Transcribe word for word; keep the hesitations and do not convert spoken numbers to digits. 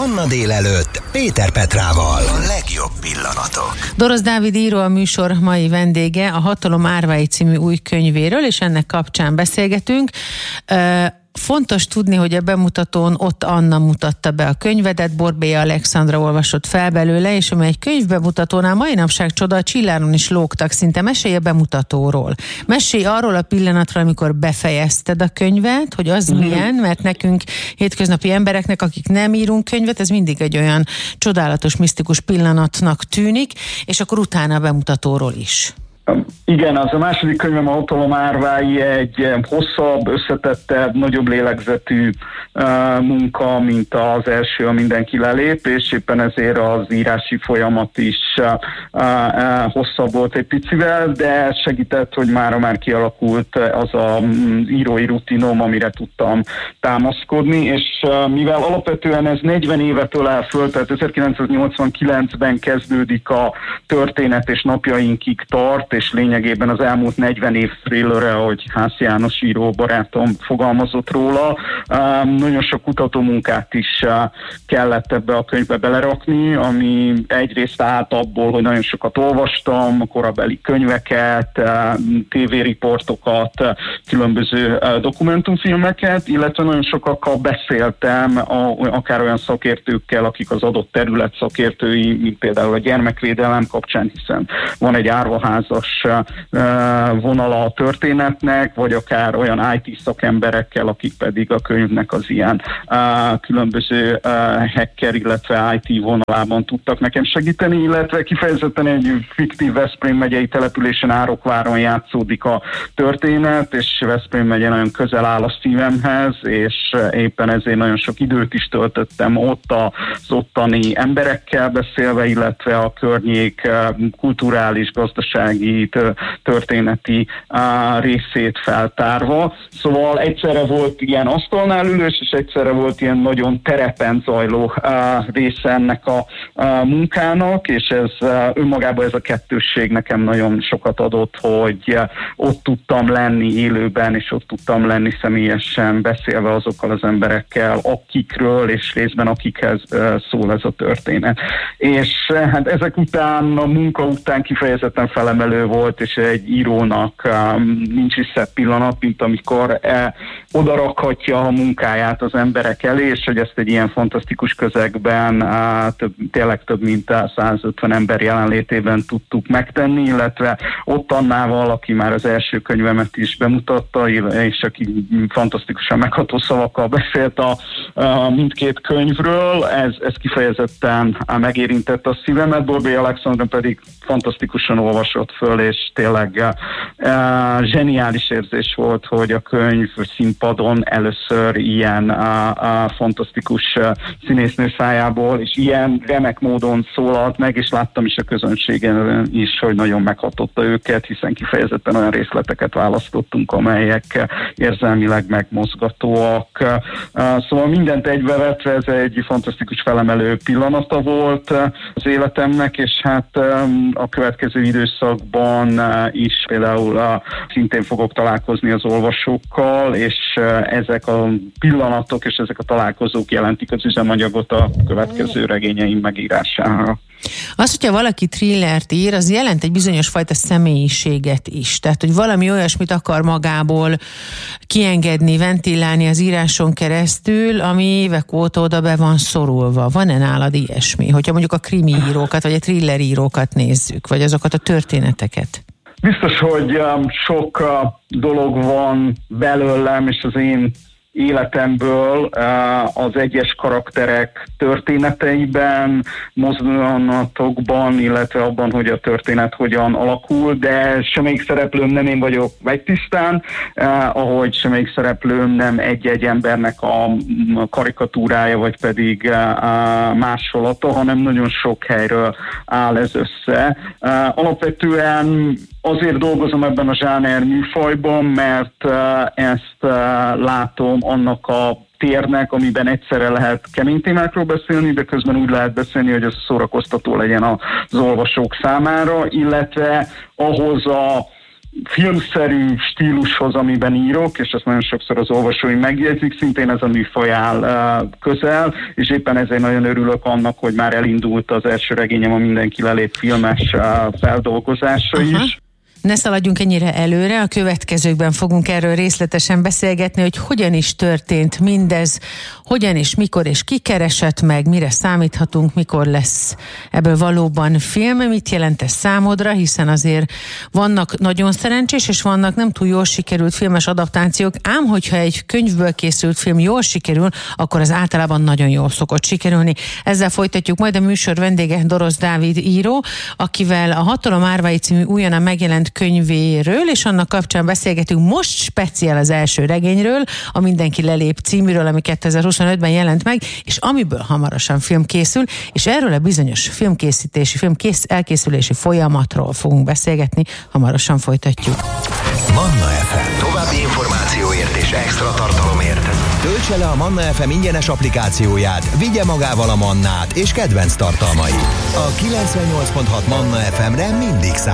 Manna délelőtt Péter Petrával. A legjobb pillanatok. Dorosz Dávid író a műsor mai vendége, a Hatalom árvái című új könyvéről, és ennek kapcsán beszélgetünk. Fontos tudni, hogy a bemutatón ott Anna mutatta be a könyvedet, Borbély Alexandra olvasott fel belőle, és amely egy könyvbemutatónál mai napság csoda, a csilláron is lógtak, szinte mesélj a bemutatóról. Mesélj arról a pillanatra, amikor befejezted a könyvet, hogy az mm. milyen, mert nekünk hétköznapi embereknek, akik nem írunk könyvet, ez mindig egy olyan csodálatos, misztikus pillanatnak tűnik, és akkor utána a bemutatóról is. Igen, az a második könyvem, a Hatalom árvái egy hosszabb, összetettebb, nagyobb lélegzetű uh, munka, mint az első, a Mindenki lelép, és éppen ezért az írási folyamat is uh, uh, hosszabb volt egy picivel, de segített, hogy mára már kialakult az a um, írói rutinom, amire tudtam támaszkodni, és uh, mivel alapvetően ez negyven évet ölel föl, tehát ezerkilencszáznyolcvankilencben kezdődik a történet, és napjainkig tart, és lényegében az elmúlt negyven év thrillere, ahogy Hász János író barátom fogalmazott róla. Um, nagyon sok kutatómunkát is uh, kellett ebbe a könyvbe belerakni, ami egyrészt állt abból, hogy nagyon sokat olvastam, a korabeli könyveket, uh, tévériportokat, uh, különböző uh, dokumentumfilmeket, illetve nagyon sokakkal beszéltem, a, akár olyan szakértőkkel, akik az adott terület szakértői, mint például a gyermekvédelem kapcsán, hiszen van egy árvaházas vonala a történetnek, vagy akár olyan í té szakemberekkel, akik pedig a könyvnek az ilyen uh, különböző uh, hacker, illetve í té vonalában tudtak nekem segíteni, illetve kifejezetten egy fiktív Veszprém megyei településen, Árokváron játszódik a történet, és Veszprém megye nagyon közel áll a szívemhez, és éppen ezért nagyon sok időt is töltöttem ott az ottani emberekkel beszélve, illetve a környék kulturális, gazdasági, történeti uh, részét feltárva. Szóval egyszerre volt ilyen asztalnál ülős, és egyszerre volt ilyen nagyon terepen zajló uh, része ennek a uh, munkának, és ez uh, önmagában ez a kettősség nekem nagyon sokat adott, hogy uh, ott tudtam lenni élőben, és ott tudtam lenni személyesen, beszélve azokkal az emberekkel, akikről, és részben akikhez uh, szól ez a történet. És uh, hát ezek után, a munka után kifejezetten felemelő volt, és egy írónak um, nincs is szebb pillanat, mint amikor eh, odarakhatja a munkáját az emberek elé, és hogy ezt egy ilyen fantasztikus közegben uh, több, tényleg több mint százötven ember jelenlétében tudtuk megtenni, illetve ott Annával, aki már az első könyvemet is bemutatta, és aki fantasztikusan megható szavakkal beszélt a, a mindkét könyvről, ez, ez kifejezetten megérintette a szívemet, Borbély Alexandra pedig fantasztikusan olvasott föl, és tényleg uh, zseniális érzés volt, hogy a könyv színpadon először ilyen uh, uh, fantasztikus uh, színésznő szájából, és ilyen remek módon szólalt meg, és láttam is a közönségen is, hogy nagyon meghatotta őket, hiszen kifejezetten olyan részleteket választottunk, amelyek érzelmileg megmozgatóak. Uh, szóval mindent egybevetve ez egy fantasztikus felemelő pillanata volt az életemnek, és hát um, a következő időszakban is például a, szintén fogok találkozni az olvasókkal, és ezek a pillanatok és ezek a találkozók jelentik az üzemanyagot a következő regényeim megírására. Az, hogyha valaki thrillert ír, az jelent egy bizonyos fajta személyiséget is. Tehát, hogy valami olyasmit akar magából kiengedni, ventilálni az íráson keresztül, ami évek óta oda be van szorulva. Van-e nálad ilyesmi? Hogyha mondjuk a krimi írókat, vagy a thriller írókat nézzük, vagy azokat a történeteket? Biztos, hogy um, sok uh, dolog van belőlem, és az én életemből az egyes karakterek történeteiben, mozdulatokban, illetve abban, hogy a történet hogyan alakul, de semmelyik szereplőm nem én vagyok vegytisztán, ahogy semmelyik szereplőm nem egy-egy embernek a karikatúrája, vagy pedig másolata, hanem nagyon sok helyről áll ez össze. Alapvetően azért dolgozom ebben a zsáner műfajban, mert ezt látom annak a térnek, amiben egyszerre lehet kemény témákról beszélni, de közben úgy lehet beszélni, hogy ez szórakoztató legyen az olvasók számára, illetve ahhoz a filmszerű stílushoz, amiben írok, és ezt nagyon sokszor az olvasói megjegyzik, szintén ez a műfaj áll uh, közel, és éppen ezért nagyon örülök annak, hogy már elindult az első regényem, a Mindenki lelép filmes uh, feldolgozása Aha. is. Ne szaladjunk ennyire előre, a következőkben fogunk erről részletesen beszélgetni, hogy hogyan is történt mindez, hogyan és mikor és ki keresett meg, mire számíthatunk, mikor lesz ebből valóban film, mit jelent ez számodra, hiszen azért vannak nagyon szerencsés, és vannak nem túl jól sikerült filmes adaptációk, ám hogyha egy könyvből készült film jól sikerül, akkor az általában nagyon jól szokott sikerülni. Ezzel folytatjuk majd a műsor vendége Dorosz Dávid író, akivel a Hatalom árvái című újonnan megjelent könyvéről, és annak kapcsán beszélgetünk most speciál az első regényről, a Mindenki lelép címűről, ami kétezer-huszonötben jelent meg, és amiből hamarosan film készül, és erről a bizonyos filmkészítési, film kész, elkészülési folyamatról fogunk beszélgetni, hamarosan folytatjuk. Manna ef em. További információért és extra tartalomért töltse le a Manna ef em ingyenes applikációját, vigye magával a Mannát és kedvenc tartalmait. A kilencvennyolc pont hat Manna ef emre mindig számít.